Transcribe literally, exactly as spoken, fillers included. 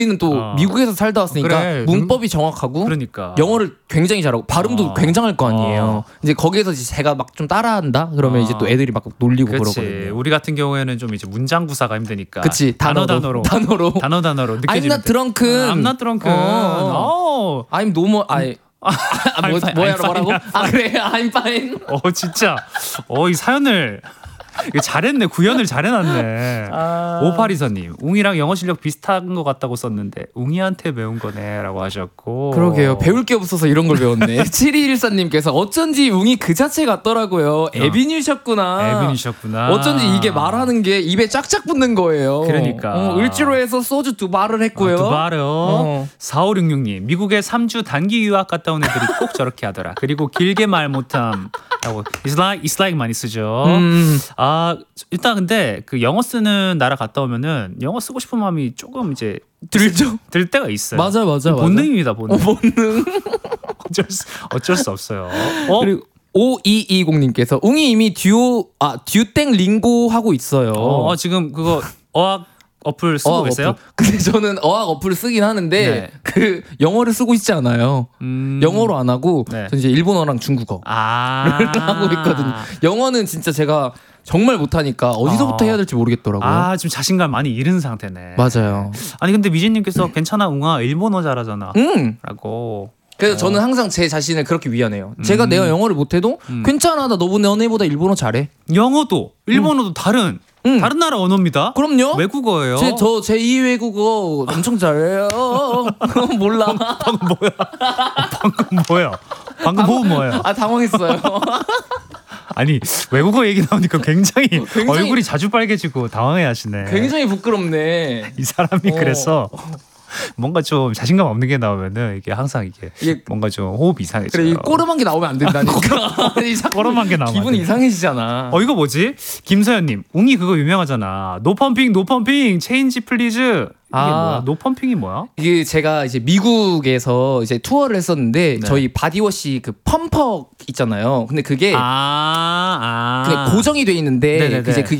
우리는 또 어. 미국에서 살다 왔으니까 그래. 문법이 정확하고 그러니까 영어를 굉장히 잘하고 발음도 어. 굉장할 거 아니에요. 어. 이제 거기에서 이제 제가 막 좀 따라한다 그러면 어. 이제 또 애들이 막 놀리고 그렇지. 그러거든요. 우리 같은 경우에는 좀 이제 문장 구사가 힘드니까. 그치 단어 단어로 단어로 단어로 단어 단어로 I'm 느껴지는. not drunken. I'm not drunken. 어. 어. I'm normal. I 아, 뭐, I'm fine, 뭐야 I'm fine. 뭐라고? 아 그래 I'm fine. 어 진짜. 어 이 사연을 이거 잘했네. 구현을 잘해놨네. 아. 오팔이사님 웅이랑 영어 실력 비슷한 것 같다고 썼는데 웅이한테 배운 거네라고 하셨고. 그러게요. 배울 게 없어서 이런 걸 배웠네. 칠이일사님께서 어쩐지 웅이 그 자체 같더라고요. 에빈이셨구나. 에빈이셨구나. 어쩐지 이게 말하는 게 입에 짝짝 붙는 거예요. 그러니까. 어, 을지로에서 소주 두 발을 했고요. 아, 두 발요. 어. 사오육육님 미국에 삼 주 단기 유학 갔다 온 애들이 꼭 저렇게 하더라. 그리고 길게 말 못함. 라고 It's like, it's like 많이 쓰죠. 음. 아 일단 근데 그 영어 쓰는 나라 갔다 오면은 영어 쓰고 싶은 마음이 조금 이제 들죠? 들 때가 있어요. 맞아 맞아 맞아. 본능입니다 본능. 어, 본능. 어쩔 수 어쩔 수 없어요. 어? 그리고 오이이공님께서 웅이 이미 듀오 아 듀땡 링고 하고 있어요. 어, 지금 그거 어학 어플 쓰고 어학 계세요? 어플. 근데 저는 어학 어플을 쓰긴 하는데 네. 그 영어를 쓰고 있지 않아요. 음... 영어로 안 하고 네. 저 이제 일본어랑 중국어 아 하고 있거든요. 영어는 진짜 제가 정말 못하니까 어디서부터 어. 해야 될지 모르겠더라고요. 아 지금 자신감 많이 잃은 상태네. 맞아요. 아니 근데 미진님께서 괜찮아 웅아 일본어 잘하잖아. 음. 라고. 그래서 어. 저는 항상 제 자신을 그렇게 위안해요. 제가 음. 내가 영어를 못해도 음. 괜찮아 나 너보다 너네보다 일본어 잘해. 영어도 일본어도 다른 음. 다른 나라 언어입니다. 그럼요. 외국어예요. 제, 저 제이 외국어 엄청 잘해요. 몰라. 방금 뭐야? 방금 뭐야? 방금 뭐뭐야 아 당황했어요. 아니 외국어 얘기 나오니까 굉장히, 굉장히- 얼굴이 자주 빨개지고 당황해하시네. 굉장히 부끄럽네. 이 사람이 어. 그래서 뭔가 좀 자신감 없는 게 나오면은 이게 항상 이게 이게 뭔가 좀 호흡이 이상해져요. 그래 이 꼬름한 게 나오면 안 된다니까. 아니, 자꾸 꼬름한 게 나오면 기분이 안 돼. 이상해지잖아. 어 이거 뭐지? 김서연님 웅이 그거 유명하잖아. 노펌핑 노펌핑 체인지 플리즈. 이게 아. 뭐야? 노펌핑이 뭐야? 이게 제가 이제 미국에서 이제 투어를 했었는데 네. 저희 바디워시 그 펌퍼 있잖아요. 근데 그게 아, 아. 그냥 고정이 돼 있는데 네네네. 이제 그